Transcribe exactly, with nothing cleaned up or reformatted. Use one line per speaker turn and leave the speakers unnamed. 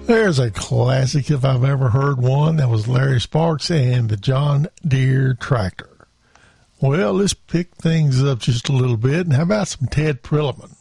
There's a classic if I've ever heard one. That was Larry Sparks and the John Deere tractor. Well, let's pick things up just a little bit. And how about some Ted Prilliman?